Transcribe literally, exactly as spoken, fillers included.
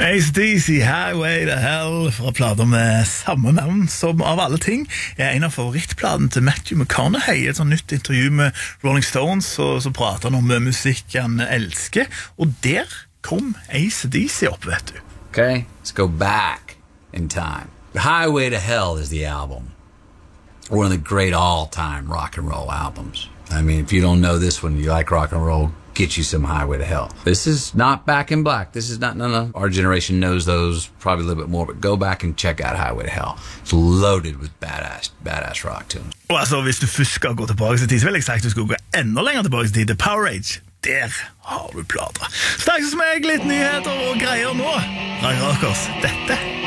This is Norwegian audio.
A C D C, Highway to Hell, fra plater med samme navn som av alle ting er en av favorittplatene til Matthew McConaughey. I et sånt nytt intervju med Rolling Stones så, så prater han om musikk han elsker, og der kom A C D C opp, vet du. Okay, let's go back in time. Highway to Hell is the album. One of the great all-time rock and roll albums. I mean, if you don't know this one, you like rock and roll, get you some Highway to Hell. This is not Back in Black. This is not, no, no. Our generation knows those probably a little bit more, but go back and check out Highway to Hell. It's loaded with badass, badass rock tunes. Og altså, hvis du først skal gå tilbake til tid, så vil jeg si at du skal gå enda lenger tilbake til tid, til Power Age. Der har du plater. Snakkes med meg litt nyheter og greier nå. Rai Rakers, dette